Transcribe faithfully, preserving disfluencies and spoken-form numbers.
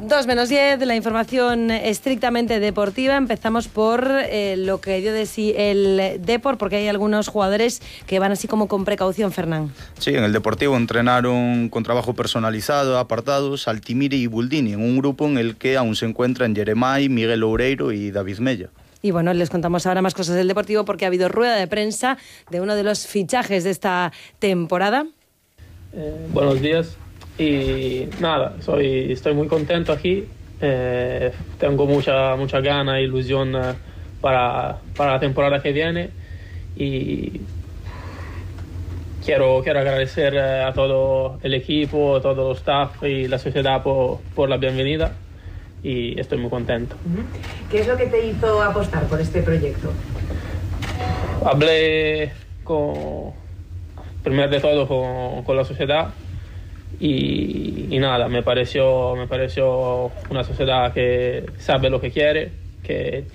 dos menos diez, la información estrictamente deportiva. Empezamos por eh, lo que dio de sí el Depor, porque hay algunos jugadores que van así como con precaución, Fernán. Sí, en el Deportivo entrenaron con trabajo personalizado, apartados, Altimiri y Buldini, en un grupo en el que aún se encuentran Jeremai, Miguel Loureiro y David Mella. Y bueno, les contamos ahora más cosas del Deportivo porque ha habido rueda de prensa de uno de los fichajes de esta temporada. Eh, buenos días. Y nada, soy, estoy muy contento aquí, eh, tengo mucha, mucha gana e ilusión eh, para, para la temporada que viene y quiero, quiero agradecer eh, a todo el equipo, a todo el staff y la sociedad por, por la bienvenida y estoy muy contento. ¿Qué es lo que te hizo apostar por este proyecto? Hablé con, primero de todo con, con la sociedad. Y, y nada, me pareció, me pareció una sociedad que sabe lo que quiere, que